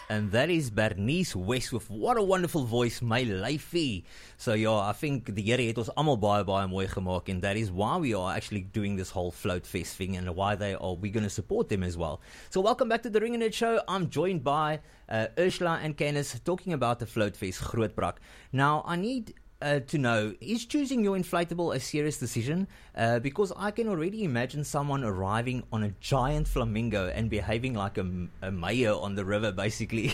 And that is Bernice West with what a wonderful voice, my lyfie. So I think die Here het ons almal baie mooi gemaak, and that is why we are actually doing this whole Float Fest thing and why we're going to support them as well. So welcome back to the Ring and Nerd Show. I'm joined by Ursula and Candice talking about the Float Fest Grootbrak. Now I need to know, is choosing your inflatable a serious decision? Because I can already imagine someone arriving on a giant flamingo and behaving like a mayor on the river, basically.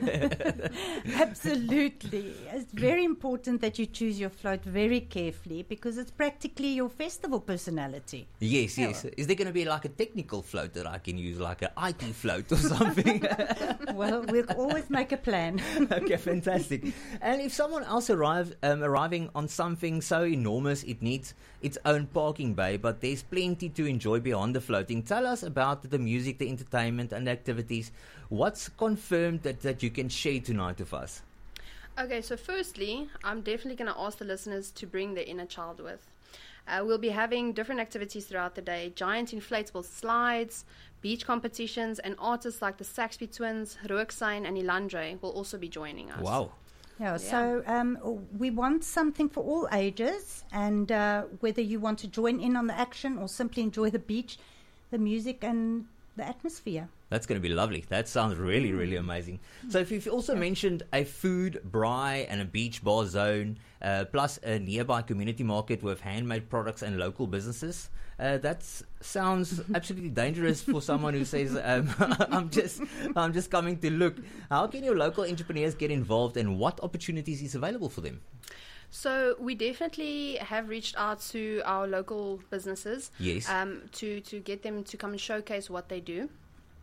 Absolutely. It's very important that you choose your float very carefully because it's practically your festival personality. Yes. Is there going to be like a technical float that I can use, like an IT float or something? Well, we'll always make a plan. Okay, fantastic. And if someone else arriving on something so enormous it needs its own parking bay, but there's plenty to enjoy beyond the floating, tell us about the music, the entertainment and the activities. What's confirmed that you can share tonight with us? Okay, so firstly, I'm definitely going to ask the listeners to bring their inner child with. We'll be having different activities throughout the day, giant inflatable slides, beach competitions, and artists like the Saxby Twins, Rooksein and Ilandre will also be joining us. Wow. Yeah, so we want something for all ages, and whether you want to join in on the action or simply enjoy the beach, the music and the atmosphere. That's going to be lovely. That sounds really, really amazing. So if you've also mentioned a food, braai and a beach bar zone, plus a nearby community market with handmade products and local businesses, that sounds absolutely dangerous for someone who says, I'm just coming to look. How can your local entrepreneurs get involved and what opportunities is available for them? So we definitely have reached out to our local businesses, yes, to get them to come and showcase what they do.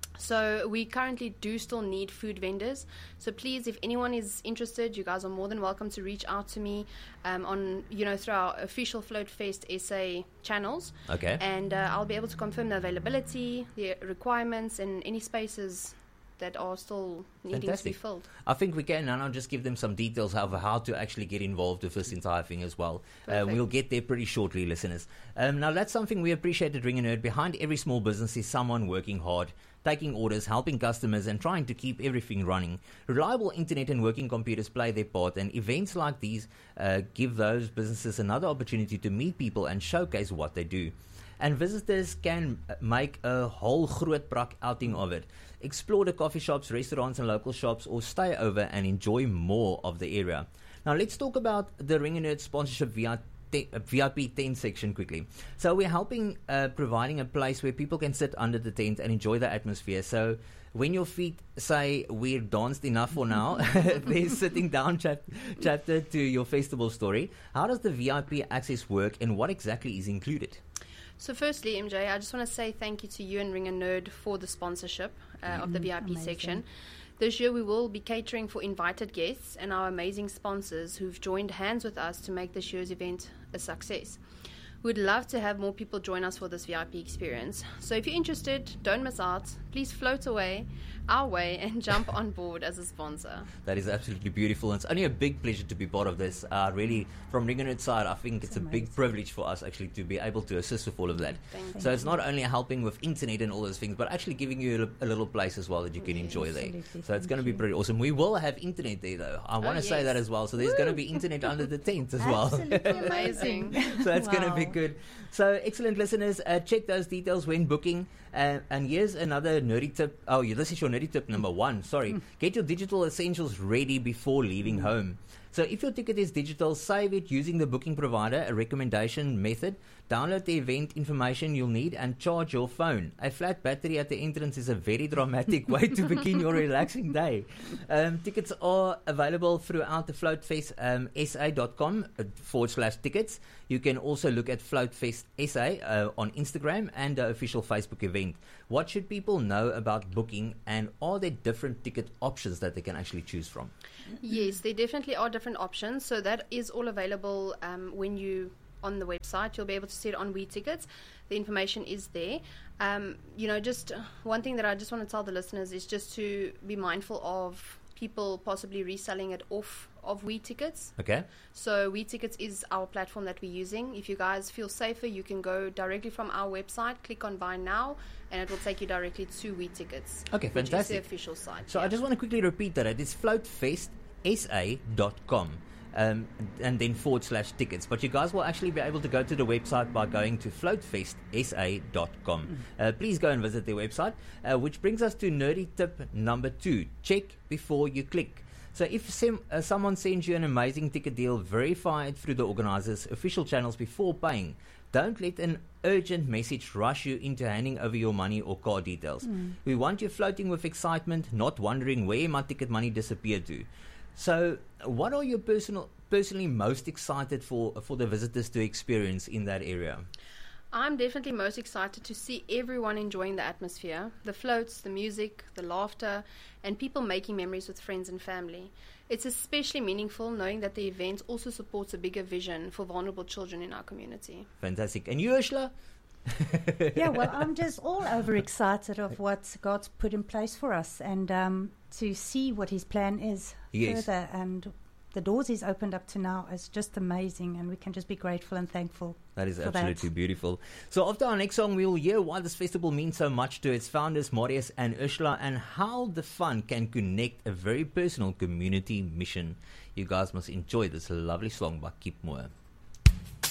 So we currently do still need food vendors. So please, if anyone is interested, you guys are more than welcome to reach out to me through our official Float Fest SA channels. Okay. And I'll be able to confirm the availability, the requirements, and any spaces that are still needing to be filled. I think we can now just give them some details of how to actually get involved with this entire thing as well. We'll get there pretty shortly, listeners. Now that's something we appreciate at Ring and Nerd. Behind every small business is someone working hard, taking orders, helping customers and trying to keep everything running. Reliable internet and working computers play their part, and events like these give those businesses another opportunity to meet people and showcase what they do. And visitors can make a whole Grootbrak outing of it. Explore the coffee shops, restaurants and local shops, or stay over and enjoy more of the area. Now let's talk about the Ring and Nerd sponsorship VIP tent section quickly. So we're helping providing a place where people can sit under the tent and enjoy the atmosphere. So when your feet say we're danced enough for now, there's sitting down chapter to your festival story. How does the VIP access work and what exactly is included? So firstly, MJ, I just want to say thank you to you and Ring and Nerd for the sponsorship of the VIP section. This year we will be catering for invited guests and our amazing sponsors who've joined hands with us to make this year's event a success. We'd love to have more people join us for this VIP experience. So if you're interested, don't miss out. Please float away our way and jump on board as a sponsor. That is absolutely beautiful. And it's only a big pleasure to be part of this. Really, from Ring and Nerd side, I think it's a big privilege for us actually to be able to assist with all of that. So it's not only helping with internet and all those things, but actually giving you a little place as well that you can enjoy there. So it's going to be pretty awesome. We will have internet there though. I want to say that as well. So there's going to be internet under the tent as well. Absolutely amazing. So that's going to be good. So excellent, listeners. Check those details when booking. And here's another nerdy tip. Oh, this is your nerdy tip number 1. Sorry. Get your digital essentials ready before leaving home. So if your ticket is digital, save it using the booking provider, a recommendation method. Download the event information you'll need and charge your phone. A flat battery at the entrance is a very dramatic way to begin your relaxing day. Tickets are available throughout the Floatfest sa.com/tickets. You can also look at Floatfest SA on Instagram and the official Facebook event. What should people know about booking, and are there different ticket options that they can actually choose from? Yes, there definitely are different options. So that is all available when you on the website. You'll be able to see it on WeTickets. The information is there. Just one thing that I just want to tell the listeners is just to be mindful of people possibly reselling it off of WeTickets. Okay. So WeTickets is our platform that we're using. If you guys feel safer, you can go directly from our website, click on Buy Now, and it will take you directly to WeTickets. Okay, which is fantastic. the official site. So I just want to quickly repeat that. It is floatfestsa.com. And then /tickets. But you guys will actually be able to go to the website by going to floatfestsa.com. Please go and visit their website, which brings us to nerdy tip number 2. Check before you click. So if someone sends you an amazing ticket deal, verify it through the organizer's official channels before paying. Don't let an urgent message rush you into handing over your money or card details. We want you floating with excitement, not wondering where my ticket money disappeared to. So, what are you personally most excited for the visitors to experience in that area? I'm definitely most excited to see everyone enjoying the atmosphere, the floats, the music, the laughter, and people making memories with friends and family. It's especially meaningful knowing that the event also supports a bigger vision for vulnerable children in our community. Fantastic. And you, Ursula? Yeah, well, I'm just all over excited of what God's put in place for us, and to see what His plan is further, and the doors He's opened up to now is just amazing, and we can just be grateful and thankful. That is absolutely beautiful. So after our next song, we will hear why this festival means so much to its founders, Marius and Ursula, and how the fun can connect a very personal community mission. You guys must enjoy this lovely song by Keep Moore.